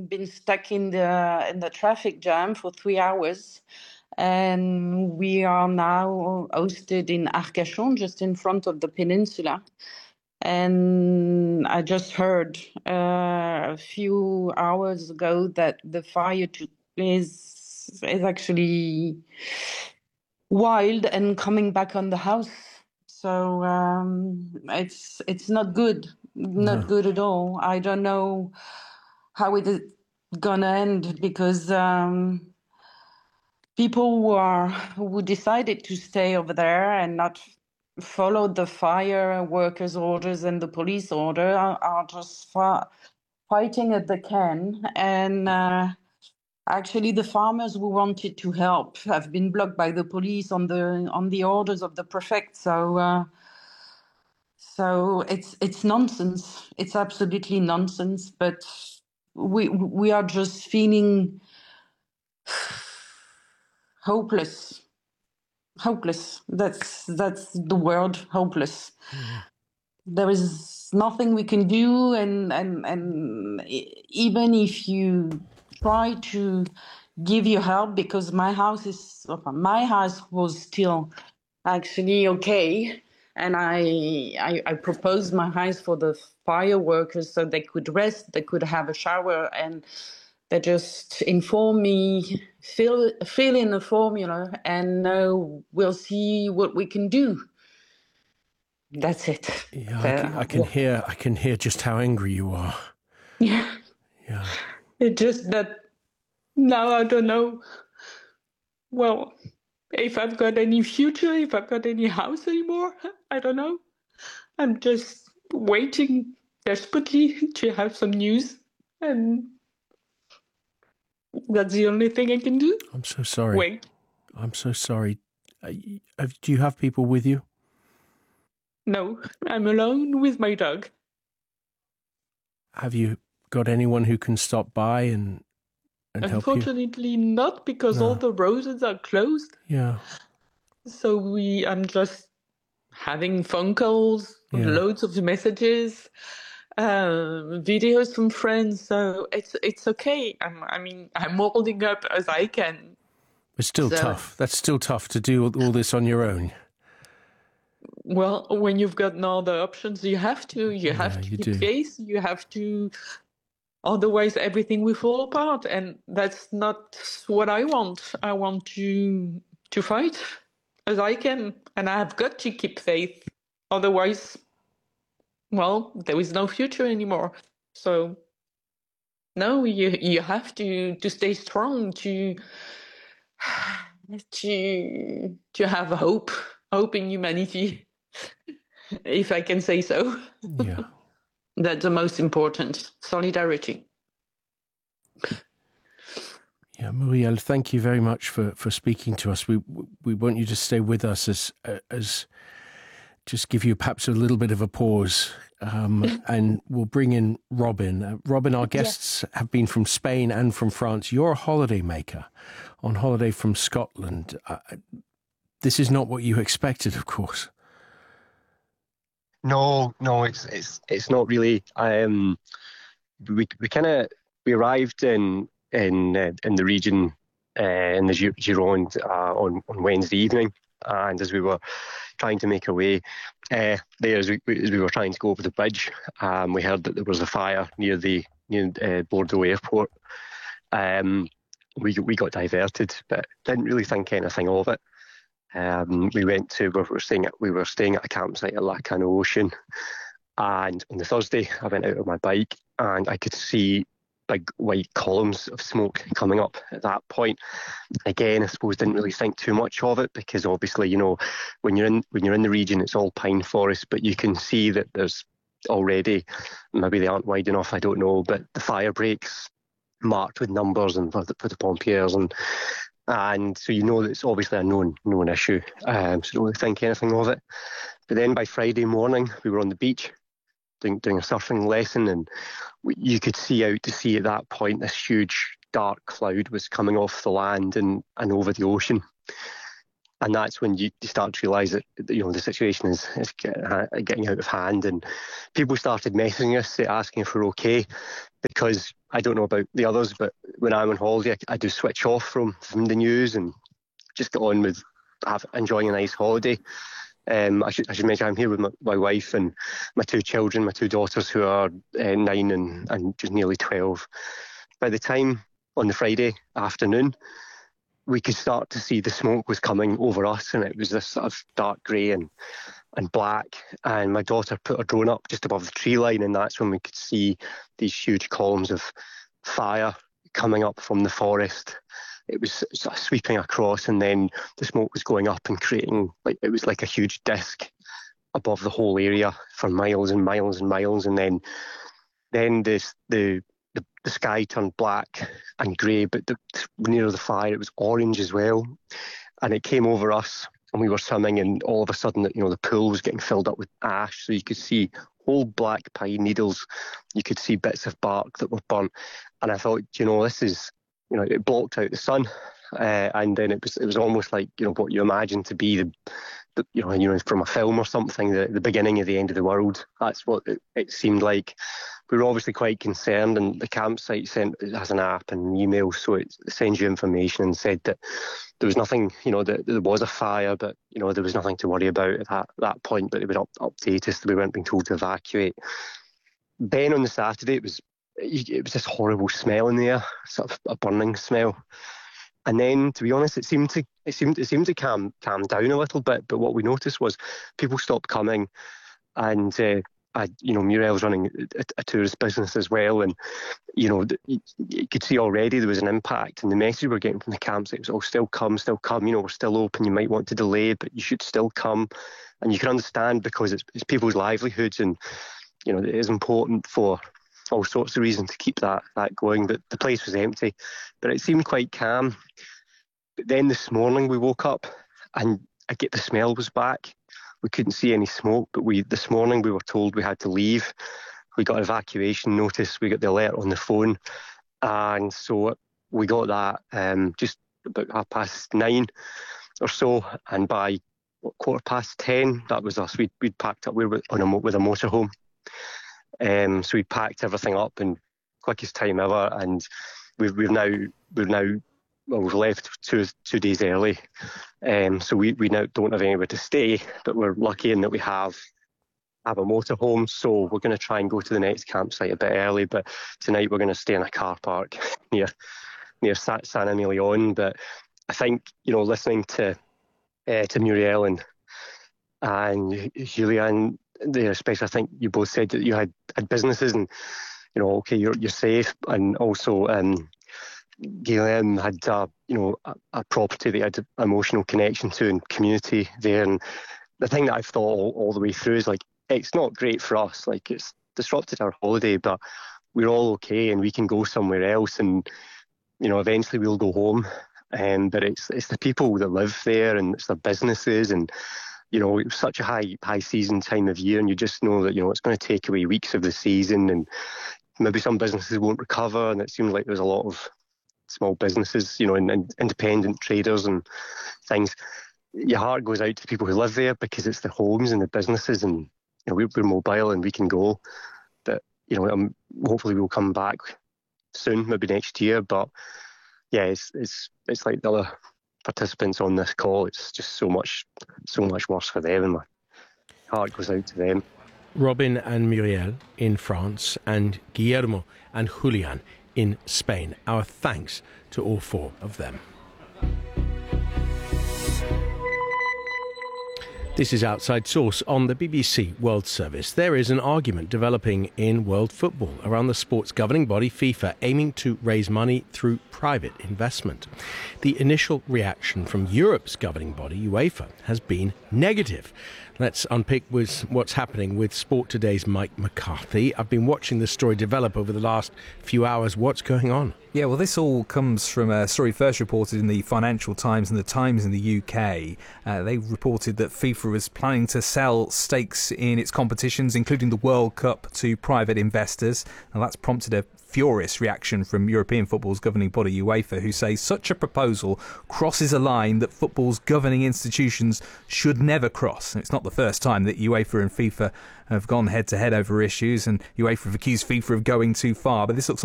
been stuck in the traffic jam for 3 hours, and we are now hosted in Arcachon, just in front of the peninsula. And I just heard a few hours ago that the fire is actually wild and coming back on the house. So it's not good, not good at all. I don't know how it is gonna end, because people who decided to stay over there and not follow the fire workers' orders and the police order are just fighting at the can. And actually, the farmers who wanted to help have been blocked by the police on the orders of the prefect. So it's nonsense. It's absolutely nonsense. But we are just feeling hopeless. Hopeless. That's the word, hopeless. Yeah. There is nothing we can do, and even if you try to give your help, because my house was still actually okay, and I proposed my house for the fire workers so they could rest, they could have a shower, and they just inform me, fill in the formula, and we'll see what we can do. That's it. Yeah, I can hear just how angry you are. Yeah. Yeah. It's just that now I don't know, well, if I've got any future, if I've got any house anymore. I don't know. I'm just waiting desperately to have some news, and that's the only thing I can do. I'm so sorry. Wait. I'm so sorry. Do you have people with you? No, I'm alone with my dog. Have you got anyone who can stop by and help you? Unfortunately not, because all the roads are closed. Yeah. So I'm just having phone calls, loads of messages, videos from friends. So it's okay. I'm holding up as I can. It's still tough. That's still tough to do all this on your own. Well, when you've got no other options, you have to. You have to keep faith. You have to. Otherwise, everything will fall apart, and that's not what I want. I want to fight as I can, and I have got to keep faith. Otherwise, well, there is no future anymore. So, no, you have to stay strong, to have hope in humanity, if I can say so. Yeah. That's the most important, solidarity. Yeah, Muriel, thank you very much for speaking to us. We want you to stay with us as just give you perhaps a little bit of a pause, and we'll bring in Robin. Robin, our guests have been from Spain and from France. You're a holiday maker on holiday from Scotland. This is not what you expected, of course. No, it's not really. We arrived in the region in the Gironde on Wednesday evening, and as we were trying to make our way there, as we were trying to go over the bridge, we heard that there was a fire near Bordeaux Airport. We got diverted, but didn't really think anything of it. We were staying at a campsite at Lacanau Ocean, and on the Thursday I went out on my bike and I could see big white columns of smoke coming up at that point. Again, I suppose didn't really think too much of it, because obviously, when you're in the region, it's all pine forest, but you can see that there's already, maybe they aren't wide enough, I don't know, but the fire breaks marked with numbers and for the pompiers, and so that it's obviously a known issue. So don't really think anything of it. But then by Friday morning, we were on the beach doing a surfing lesson, and you could see out to sea at that point this huge dark cloud was coming off the land and over the ocean. And that's when you start to realise that, you know, the situation is getting out of hand, and people started messaging us, asking if we're okay, because I don't know about the others, but when I'm on holiday, I do switch off from the news and just get on with enjoying a nice holiday. I should mention I'm here with my wife and my two children, my two daughters who are 9 and just nearly 12. By the time on the Friday afternoon, we could start to see the smoke was coming over us, and it was this sort of dark grey and black. And my daughter put her drone up just above the tree line, and that's when we could see these huge columns of fire coming up from the forest. It was sort of sweeping across, and then the smoke was going up and creating, like, it was like a huge disc above the whole area for miles and miles and miles. And then the sky turned black and grey, but near the fire it was orange as well, and it came over us, and we were swimming, and all of a sudden, you know, the pool was getting filled up with ash, so you could see whole black pine needles, you could see bits of bark that were burnt. And I thought, you know, this is, you know, it blocked out the sun, and then it was almost like, you know, what you imagine to be the you know, from a film or something, the beginning of the end of the world. That's what it seemed like. We were obviously quite concerned, and the campsite it has an app and email, so it sends you information, and said that there was nothing, you know, that there was a fire, but, you know, there was nothing to worry about at that point, but they would update us that we weren't being told to evacuate. Then on the Saturday, it was this horrible smell in the air, sort of a burning smell. And then, to be honest, it seemed to calm down a little bit. But what we noticed was people stopped coming, and you know, Muriel's running a tourist business as well, and, you know, you could see already there was an impact. And the message we're getting from the campsite was, "Oh, still come. You know, we're still open. You might want to delay, but you should still come." And you can understand, because it's people's livelihoods, and, you know, it is important for all sorts of reasons to keep that going. But the place was empty, but it seemed quite calm. But then this morning we woke up, and the smell was back. We couldn't see any smoke, but this morning we were told we had to leave. We got evacuation notice, we got the alert on the phone, and so we got that just about 9:30 or so, and by 10:15, that was us. We'd packed up. We were with a motorhome. So we packed everything up in quickest time ever, and we've left two days early. So we now don't have anywhere to stay, but we're lucky in that we have a motorhome. So we're going to try and go to the next campsite a bit early. But tonight we're going to stay in a car park near San Emilion. But I think, you know, listening to Muriel and Julian, especially, I think you both said that you had businesses, and, you know, okay, you're safe, and also Guillaume had a property that he had an emotional connection to and community there. And the thing that I've thought all the way through is, like, it's not great for us, like, it's disrupted our holiday, but we're all okay and we can go somewhere else, and, you know, eventually we'll go home. But it's the people that live there, and it's their businesses, and, you know, it was such a high season time of year, and you just know that, you know, it's going to take away weeks of the season, and maybe some businesses won't recover. And it seems like there's a lot of small businesses, you know, and independent traders and things. Your heart goes out to people who live there, because it's the homes and the businesses, and, you know, we're mobile and we can go. But, you know, hopefully we'll come back soon, maybe next year. But yeah, it's like the other participants on this call. It's just so much worse for them, and my heart goes out to them. Robin and Muriel in France, and Guillermo and Julian in Spain. Our thanks to all four of them. This is Outside Source on the BBC World Service. There is an argument developing in world football around the sport's governing body, FIFA, aiming to raise money through private investment. The initial reaction from Europe's governing body, UEFA, has been negative. Let's unpick what's happening with Sport Today's Mike McCarthy. I've been watching this story develop over the last few hours. What's going on? Yeah, well, this all comes from a story first reported in the Financial Times and the Times in the UK. They reported that FIFA was planning to sell stakes in its competitions, including the World Cup, to private investors. And that's prompted a furious reaction from European football's governing body, UEFA, who say such a proposal crosses a line that football's governing institutions should never cross. And it's not the first time that UEFA and FIFA have gone head-to-head over issues, and UEFA have accused FIFA of going too far. But this looks